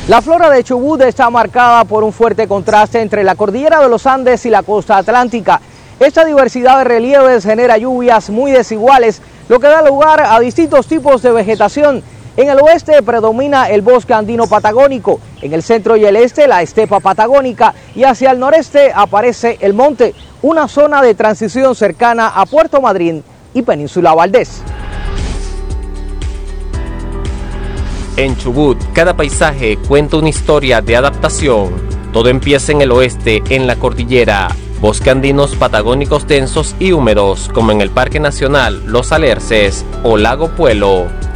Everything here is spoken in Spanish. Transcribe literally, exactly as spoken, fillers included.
La flora de Chubut está marcada por un fuerte contraste entre la cordillera de los Andes y la costa atlántica. Esta diversidad de relieves genera lluvias muy desiguales, lo que da lugar a distintos tipos de vegetación. En el oeste predomina el bosque andino patagónico, en el centro y el este la estepa patagónica y hacia el noreste aparece el monte, una zona de transición cercana a Puerto Madryn y Península Valdés. En Chubut, cada paisaje cuenta una historia de adaptación. Todo empieza en el oeste, en la cordillera. Bosques andinos patagónicos densos y húmedos, como en el Parque Nacional Los Alerces o Lago Puelo.